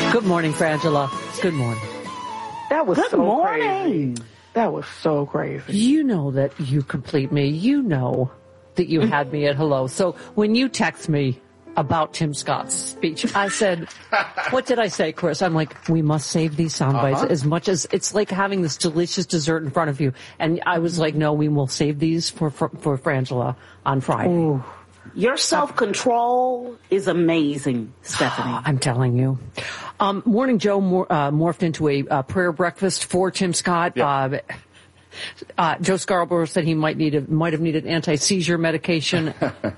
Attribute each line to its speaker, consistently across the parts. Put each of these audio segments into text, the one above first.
Speaker 1: Good morning, Frangela. Good morning.
Speaker 2: That was
Speaker 3: Good
Speaker 2: so
Speaker 3: morning.
Speaker 2: crazy. That was so crazy.
Speaker 1: You know that you complete me. You know that you had me at hello. So when you text me about Tim Scott's speech, I said, what did I say, Chris? I'm like, we must save these sound bites as much as it's like having this delicious dessert in front of you. And I was like, no, we will save these for Frangela on Friday.
Speaker 2: Ooh.
Speaker 3: Your self-control is amazing, Stephanie.
Speaker 1: I'm telling you. Morning Joe morphed into a prayer breakfast for Tim Scott.
Speaker 4: Yep.
Speaker 1: Joe Scarborough said he might have needed anti-seizure medication.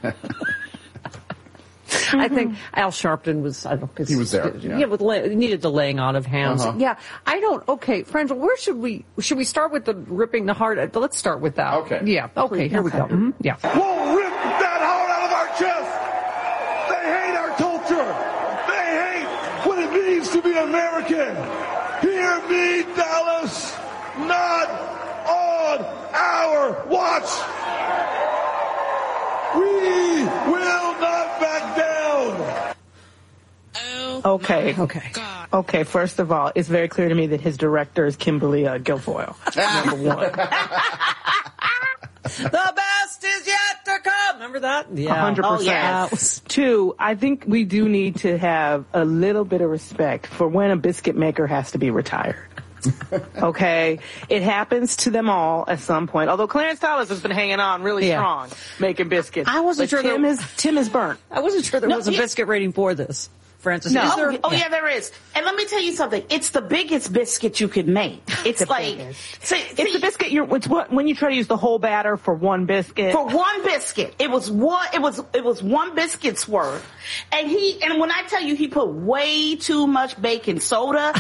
Speaker 1: I think Al Sharpton was, I don't know.
Speaker 4: He was there. Yeah.
Speaker 1: Needed the laying on of hands.
Speaker 4: Uh-huh.
Speaker 1: Yeah. Okay, Frangela, where should we start with the ripping the heart? Let's start with that.
Speaker 4: Okay.
Speaker 1: Yeah. Okay, here we go. Mm-hmm. Yeah.
Speaker 5: We'll rip that heart out of our chest. They hate our culture. They hate what it means to be American. Hear me, Dallas. Not on our watch. We will not back down.
Speaker 2: Okay, first of all, it's very clear to me that his director is Kimberly Guilfoyle. Number one.
Speaker 1: The best is yet to come. Remember that? Yeah.
Speaker 2: 100%.
Speaker 3: Oh, yes.
Speaker 2: Two, I think we do need to have a little bit of respect for when a biscuit maker has to be retired. Okay? It happens to them all at some point. Although Clarence Thomas has been hanging on really strong, making biscuits.
Speaker 1: I wasn't sure
Speaker 2: Tim is burnt.
Speaker 1: I wasn't sure there was a biscuit rating for this. Francis,
Speaker 2: No.
Speaker 1: is there?
Speaker 3: Yeah, there is. And let me tell you something. It's the biggest biscuit you could make. It's like,
Speaker 2: It's the biscuit. It's what when you try to use the whole batter for one biscuit.
Speaker 3: for one biscuit. It was one biscuit's worth. And when I tell you he put way too much baking soda